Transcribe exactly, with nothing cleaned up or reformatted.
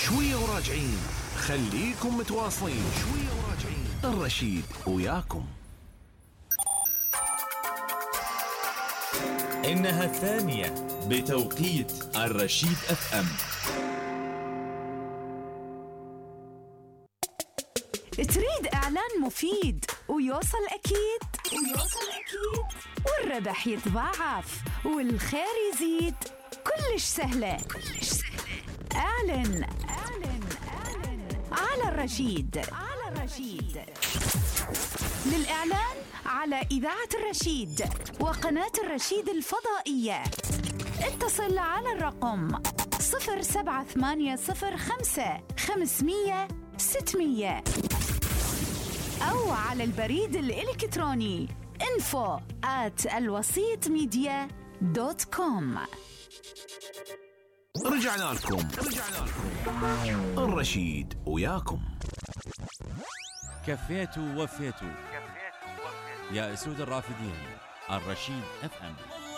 شوية وراجعين، خليكم متواصلين. شوية وراجعين، الرشيد وياكم. إنها الثانية بتوقيت الرشيد اف ام. تريد إعلان مفيد ويوصل أكيد ويوصل أكيد والربح يتضاعف والخير يزيد؟ كلش سهلة كلش سهلة. أعلن أعلن أعلن على الرشيد على الرشيد. للإعلان على إذاعة الرشيد وقناة الرشيد الفضائية اتصل على الرقم صفر سبعة ثمانية صفر خمسة خمسمية ستمية أو على البريد الإلكتروني info at الوسيط ميديا دوت كوم. رجعنا لكم رجعنا لكم الرشيد وياكم. كفيتوا وفيتوا يا أسود الرافدين. الرشيد اف ام.